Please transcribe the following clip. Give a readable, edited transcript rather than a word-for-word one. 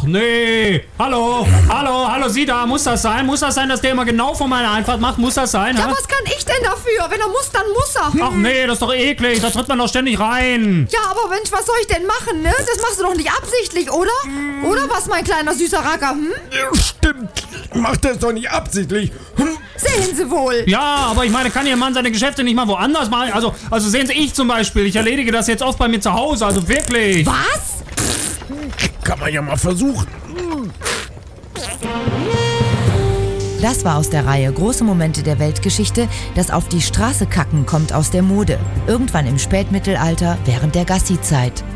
Ach nee. Hallo, Sie da. Muss das sein? Muss das sein, dass der immer genau vor meiner Einfahrt macht? Muss das sein? Ja, was kann ich denn dafür? Wenn er muss, dann muss er. Ach nee, das ist doch eklig. Da tritt man doch ständig rein. Ja, aber Mensch, was soll ich denn machen, ne? Das machst du doch nicht absichtlich, oder? Oder was, mein kleiner süßer Racker, Stimmt, macht das doch nicht absichtlich. Sehen Sie wohl. Ja, aber ich meine, kann Ihr Mann seine Geschäfte nicht mal woanders machen? Also sehen Sie, ich zum Beispiel, ich erledige das jetzt oft bei mir zu Hause, also wirklich. Was? Kann man ja mal versuchen. Das war aus der Reihe Große Momente der Weltgeschichte. Das auf die Straße kacken kommt aus der Mode. Irgendwann im Spätmittelalter während der Gassi-Zeit.